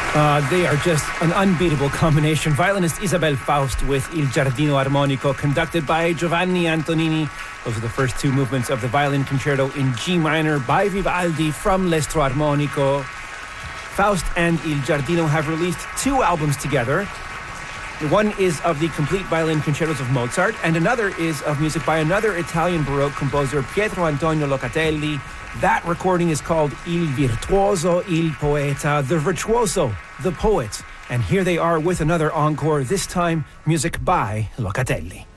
They are just an unbeatable combination. Violinist Isabel Faust with Il Giardino Armonico, conducted by Giovanni Antonini. Those are the first two movements of the violin concerto in G minor by Vivaldi from L'Estro Armonico. Faust and Il Giardino have released two albums together. One is of the complete violin concertos of Mozart, and another is of music by another Italian Baroque composer, Pietro Antonio Locatelli. That recording is called Il Virtuoso, Il Poeta, the virtuoso, the poet. And here they are with another encore, this time music by Locatelli.